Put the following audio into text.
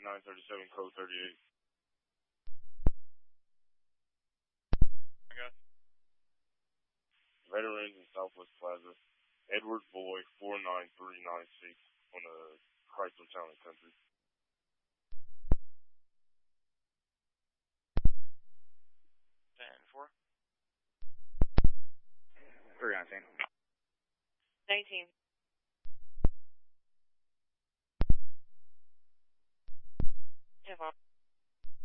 937, code 38. I got Veterans in Southwest Plaza. Edward Boy, 49396 on the Chrysler Town and Country. 10-4. 319. 19. 10-4.